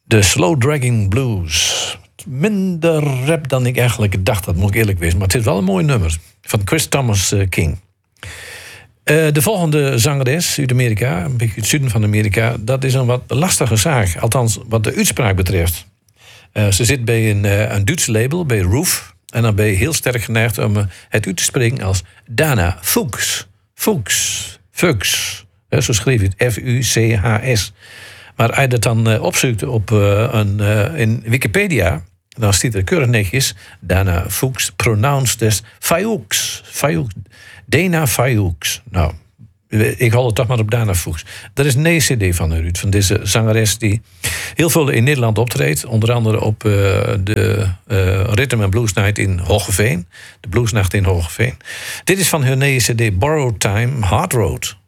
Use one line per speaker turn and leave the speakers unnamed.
De Slow Dragging Blues. Minder rap dan ik eigenlijk dacht, dat moet ik eerlijk wezen. Maar het is wel een mooi nummer. Van Chris Thomas King. De volgende zangeres uit Amerika, een beetje het zuiden van Amerika, dat is een wat lastige zaak. Althans, wat de uitspraak betreft. Ze zit bij een Duits label, bij Roof. En dan ben je heel sterk geneigd om het uit te spreken als Dana Fuchs. Fuchs. Zo schreef je het, Fuchs. Maar als je dat dan opzoekt in Wikipedia, dan staat er keurig netjes Dana Fuchs, pronounced as Fuchs. Dana Fuchs. Nou, ik hou het toch maar op Dana Fuchs. Dat is een nieuwe cd van Ruud, van deze zangeres die heel veel in Nederland optreedt. Onder andere op de Rhythm and Blues Night in Hoogeveen. De Bluesnacht in Hoogeveen. Dit is van hun nieuwe cd Borrowed Time, Hard Road.